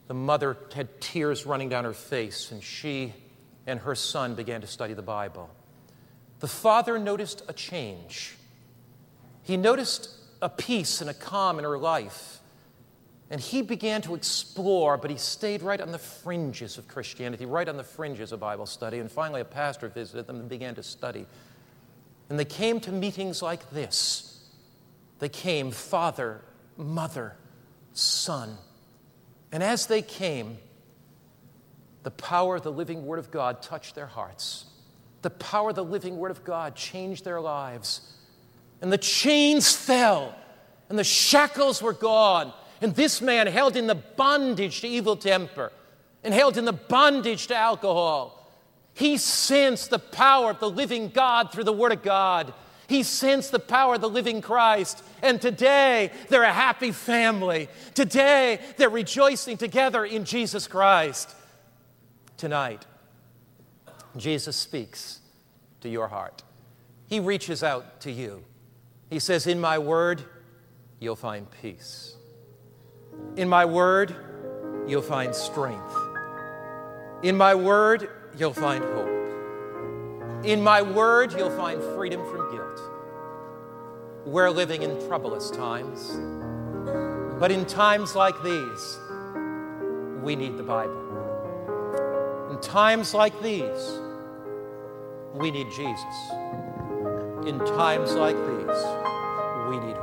The mother had tears running down her face, and she and her son began to study the Bible. The father noticed a change. He noticed a peace and a calm in her life. And he began to explore, but he stayed right on the fringes of Christianity, right on the fringes of Bible study. And finally, a pastor visited them and began to study. And they came to meetings like this. They came, father, mother, son. And as they came, the power of the living Word of God touched their hearts. The power of the living Word of God changed their lives. And the chains fell, and the shackles were gone. And this man, held in the bondage to evil temper and held in the bondage to alcohol, he sensed the power of the living God through the Word of God. He sensed the power of the living Christ. And today, they're a happy family. Today, they're rejoicing together in Jesus Christ. Tonight, Jesus speaks to your heart. He reaches out to you. He says, in my word, you'll find peace. In my word, you'll find strength. In my word, you'll find hope. In my word, you'll find freedom from guilt. We're living in troublous times, but in times like these, we need the Bible. In times like these, we need Jesus. In times like these, we need